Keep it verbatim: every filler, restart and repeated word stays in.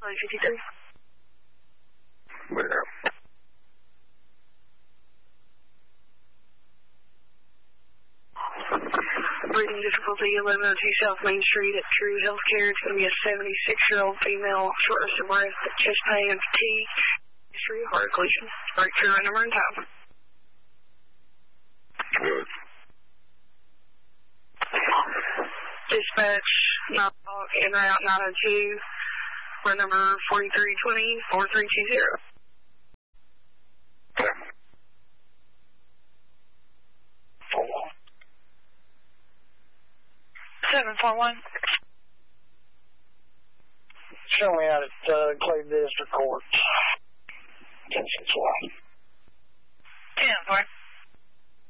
fifty-three. Where? Breathing difficulty, eleven oh two South Main Street at True Healthcare. It's going to be a seventy-six-year-old female, shortness of breath, chest pain and fatigue. History of heart occlusion. Breakthrough run number and time. Good. Dispatch, nine o'clock, en route nine oh two, run number forty-three twenty, four three two zero. Okay. Four. seven four one. Show me out at uh, Clay District Court. ten six one.